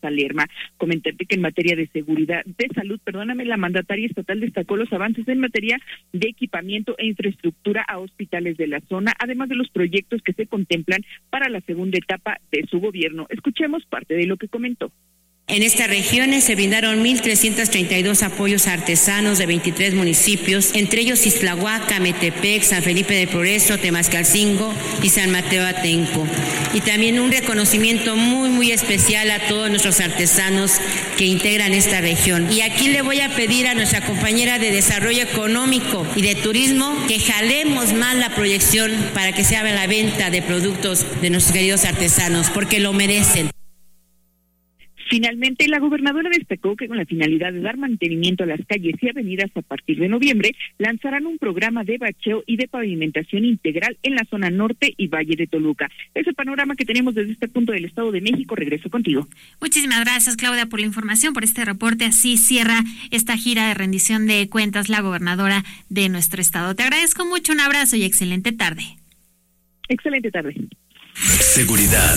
hasta Lerma. Comentarte que en materia de seguridad, de salud, la mandataria estatal destacó los avances en materia de equipamiento e infraestructura a hospitales de la zona, además de los proyectos que se contemplan para la segunda etapa de su gobierno. Escuchemos parte de lo que comentó. En estas regiones se brindaron 1,332 apoyos a artesanos de 23 municipios, entre ellos Ixtlahuaca, Metepec, San Felipe del Progreso, Temascalcingo y San Mateo Atenco. Y también un reconocimiento muy especial a todos nuestros artesanos que integran esta región. Y aquí le voy a pedir a nuestra compañera de Desarrollo Económico y de Turismo que jalemos más la proyección para que se abra la venta de productos de nuestros queridos artesanos, porque lo merecen. Finalmente, la gobernadora destacó que con la finalidad de dar mantenimiento a las calles y avenidas a partir de noviembre, lanzarán un programa de bacheo y de pavimentación integral en la zona norte y Valle de Toluca. Es el panorama que tenemos desde este punto del Estado de México. Regreso contigo. Muchísimas gracias, Claudia, por la información, por este reporte. Así cierra esta gira de rendición de cuentas la gobernadora de nuestro estado. Te agradezco mucho, un abrazo y excelente tarde. Excelente tarde. Seguridad.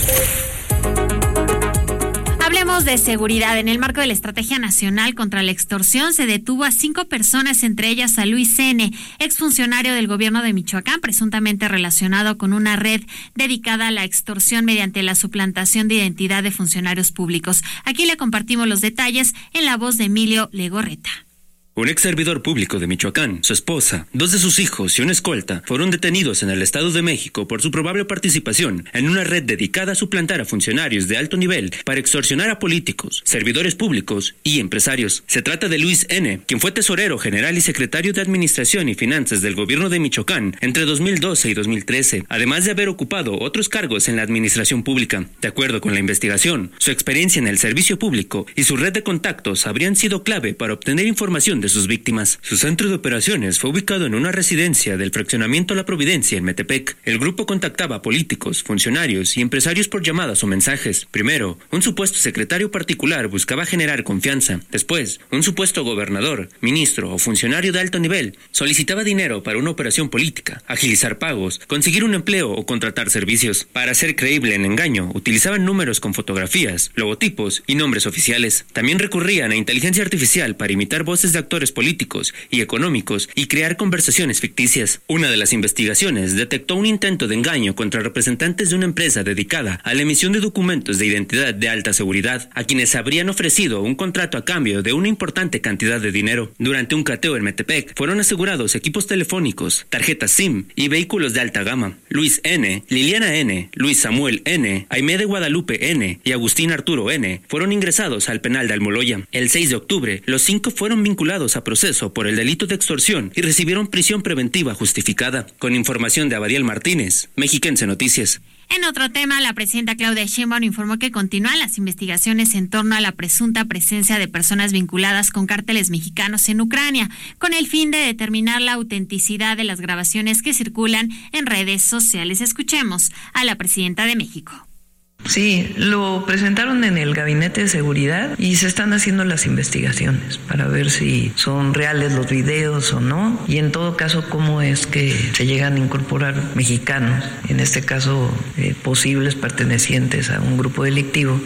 Hablemos de seguridad. En el marco de la Estrategia Nacional contra la Extorsión se detuvo a 5 personas, entre ellas a Luis N., exfuncionario del gobierno de Michoacán, presuntamente relacionado con una red dedicada a la extorsión mediante la suplantación de identidad de funcionarios públicos. Aquí le compartimos los detalles en la voz de Emilio Legorreta. Un ex servidor público de Michoacán, su esposa, 2 de sus hijos y una escolta fueron detenidos en el Estado de México por su probable participación en una red dedicada a suplantar a funcionarios de alto nivel para extorsionar a políticos, servidores públicos y empresarios. Se trata de Luis N., quien fue tesorero general y secretario de Administración y Finanzas del gobierno de Michoacán entre 2012 y 2013, además de haber ocupado otros cargos en la administración pública. De acuerdo con la investigación, su experiencia en el servicio público y su red de contactos habrían sido clave para obtener información de sus víctimas. Su centro de operaciones fue ubicado en una residencia del fraccionamiento La Providencia en Metepec. El grupo contactaba a políticos, funcionarios y empresarios por llamadas o mensajes. Primero, un supuesto secretario particular buscaba generar confianza. Después, un supuesto gobernador, ministro o funcionario de alto nivel solicitaba dinero para una operación política, agilizar pagos, conseguir un empleo o contratar servicios. Para hacer creíble el engaño, utilizaban números con fotografías, logotipos y nombres oficiales. También recurrían a inteligencia artificial para imitar voces de actores políticos y económicos y crear conversaciones ficticias. Una de las investigaciones detectó un intento de engaño contra representantes de una empresa dedicada a la emisión de documentos de identidad de alta seguridad, a quienes habrían ofrecido un contrato a cambio de una importante cantidad de dinero. Durante un cateo en Metepec fueron asegurados equipos telefónicos, tarjetas SIM y vehículos de alta gama. Luis N., Liliana N., Luis Samuel N., Aimé de Guadalupe N. y Agustín Arturo N. fueron ingresados al penal de Almoloya. El 6 de octubre, los 5 fueron vinculados a proceso por el delito de extorsión y recibieron prisión preventiva justificada. Con información de Abadiel Martínez, Mexiquense Noticias. En otro tema, la presidenta Claudia Sheinbaum informó que continúan las investigaciones en torno a la presunta presencia de personas vinculadas con cárteles mexicanos en Ucrania, con el fin de determinar la autenticidad de las grabaciones que circulan en redes sociales. Escuchemos a la presidenta de México. Sí, lo presentaron en el Gabinete de Seguridad y se están haciendo las investigaciones para ver si son reales los videos o no, y en todo caso cómo es que se llegan a incorporar mexicanos, en este caso posibles pertenecientes a un grupo delictivo,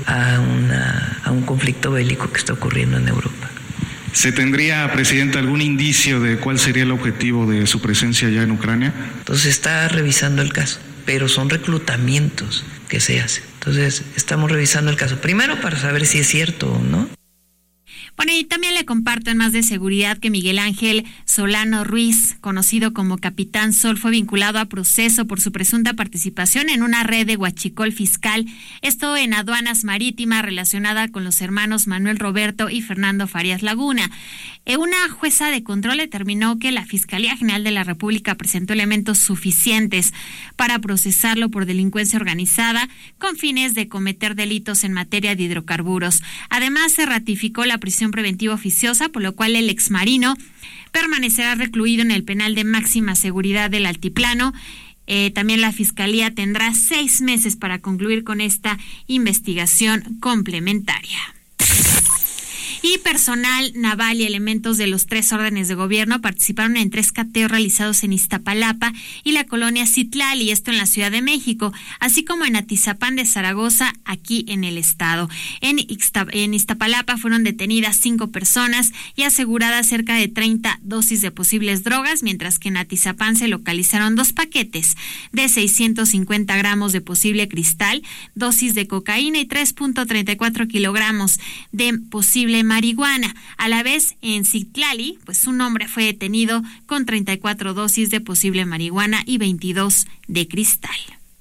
a un conflicto bélico que está ocurriendo en Europa. ¿Se tendría, Presidenta, algún indicio de cuál sería el objetivo de su presencia allá en Ucrania? Entonces está revisando el caso, pero son reclutamientos que se hacen. Entonces estamos revisando el caso, primero para saber si es cierto o no. Bueno, y también le comparto en más de seguridad que Miguel Ángel Solano Ruiz, conocido como Capitán Sol, fue vinculado a proceso por su presunta participación en una red de huachicol fiscal, esto en aduanas marítimas relacionada con los hermanos Manuel Roberto y Fernando Farías Laguna. Una jueza de control determinó que la Fiscalía General de la República presentó elementos suficientes para procesarlo por delincuencia organizada con fines de cometer delitos en materia de hidrocarburos. Además, se ratificó la prisión preventiva oficiosa, por lo cual el exmarino permanecerá recluido en el penal de máxima seguridad del Altiplano. También la Fiscalía tendrá 6 meses para concluir con esta investigación complementaria. Y personal naval y elementos de los 3 órdenes de gobierno participaron en 3 cateos realizados en Iztapalapa y la colonia Citlali, esto en la Ciudad de México, así como en Atizapán de Zaragoza, aquí en el estado. En Iztapalapa fueron detenidas 5 personas y aseguradas cerca de 30 dosis de posibles drogas, mientras que en Atizapán se localizaron 2 paquetes de 650 gramos de posible cristal, dosis de cocaína y 3.34 kilogramos de posible marihuana. A la vez, en Citlali, pues un hombre fue detenido con 34 dosis de posible marihuana y 22 de cristal.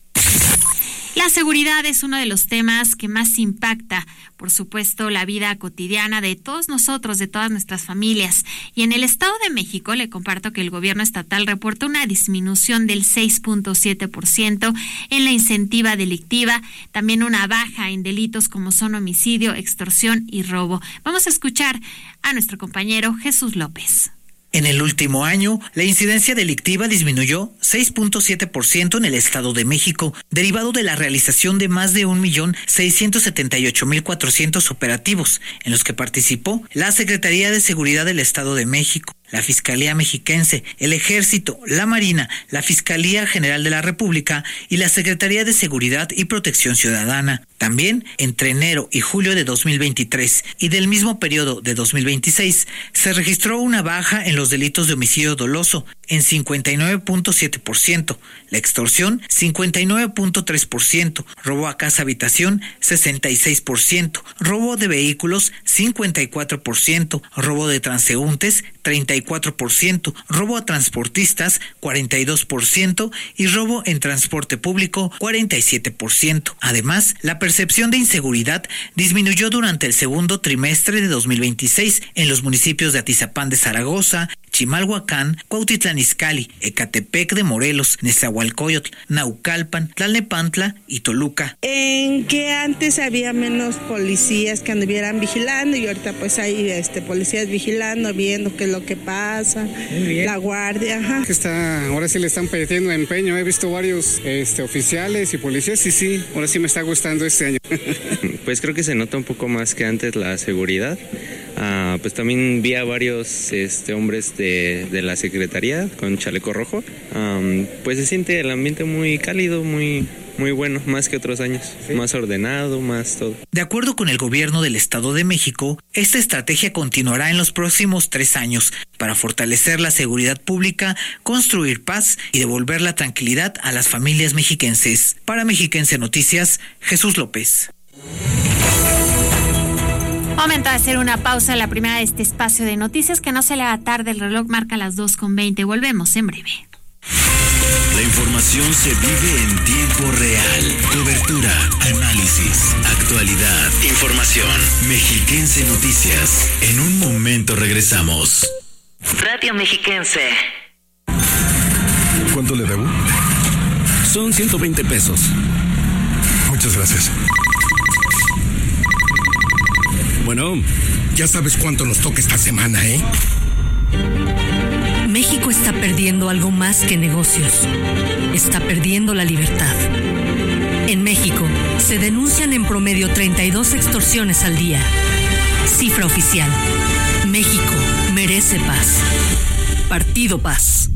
La seguridad es uno de los temas que más impacta, por supuesto, la vida cotidiana de todos nosotros, de todas nuestras familias. Y en el Estado de México le comparto que el gobierno estatal reporta una disminución del 6.7% en la incentiva delictiva, también una baja en delitos como son homicidio, extorsión y robo. Vamos a escuchar a nuestro compañero Jesús López. En el último año, la incidencia delictiva disminuyó 6.7% en el Estado de México, derivado de la realización de más de 1.678.400 operativos, en los que participó la Secretaría de Seguridad del Estado de México, la Fiscalía Mexiquense, el Ejército, la Marina, la Fiscalía General de la República y la Secretaría de Seguridad y Protección Ciudadana. También, entre enero y julio de 2023 y del mismo periodo de 2026, se registró una baja en los delitos de homicidio doloso en 59.7%, la extorsión 59.3%, robo a casa habitación 66%, robo de vehículos 54%, robo de transeúntes 34%, robo a transportistas 42% y robo en transporte público 47%. Además, la percepción de inseguridad disminuyó durante el segundo trimestre de 2026 en los municipios de Atizapán de Zaragoza, Chimalhuacán, Cuautitlán Izcalli, Ecatepec de Morelos, Nezahualcóyotl, Naucalpan, Tlalnepantla y Toluca. En que antes había menos policías que anduvieran vigilando y ahorita pues hay policías vigilando, viendo qué es lo que pasa, la guardia. Ajá. Ahora sí le están perdiendo empeño, he visto varios oficiales y policías y sí, ahora sí me está gustando este año. Pues creo que se nota un poco más que antes la seguridad. Pues también vi a varios hombres de la Secretaría con chaleco rojo. Pues se siente el ambiente muy cálido, muy bueno, más que otros años, sí. Más ordenado, más todo. De acuerdo con el gobierno del Estado de México, esta estrategia continuará en los próximos 3 años para fortalecer la seguridad pública, construir paz y devolver la tranquilidad a las familias mexiquenses. Para Mexiquense Noticias, Jesús López. Momento de hacer una pausa en la primera de este espacio de noticias, que no se le haga tarde, el reloj marca las 2:20. Volvemos en breve. La información se vive en tiempo real. Cobertura, análisis, actualidad, información. Mexiquense Noticias. En un momento regresamos. Radio Mexiquense. ¿Cuánto le debo? Son 120 pesos. Muchas gracias. Bueno, ya sabes cuánto nos toca esta semana, ¿eh? México está perdiendo algo más que negocios. Está perdiendo la libertad. En México se denuncian en promedio 32 extorsiones al día. Cifra oficial. México merece paz. Partido Paz.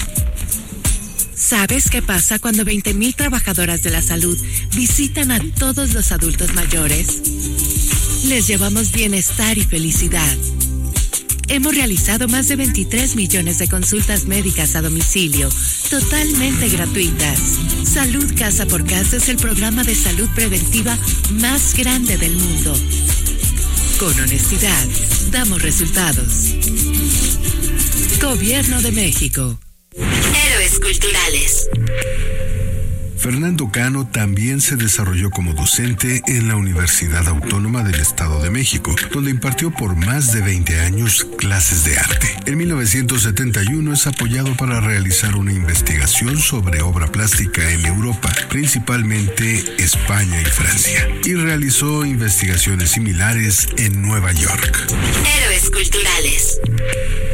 ¿Sabes qué pasa cuando 20,000 trabajadoras de la salud visitan a todos los adultos mayores? Les llevamos bienestar y felicidad. Hemos realizado más de 23 millones de consultas médicas a domicilio, totalmente gratuitas. Salud Casa por Casa es el programa de salud preventiva más grande del mundo. Con honestidad, damos resultados. Gobierno de México. Héroes culturales. Fernando Cano también se desarrolló como docente en la Universidad Autónoma del Estado de México, donde impartió por más de 20 años clases de arte. En 1971 es apoyado para realizar una investigación sobre obra plástica en Europa, principalmente España y Francia, y realizó investigaciones similares en Nueva York. Héroes culturales.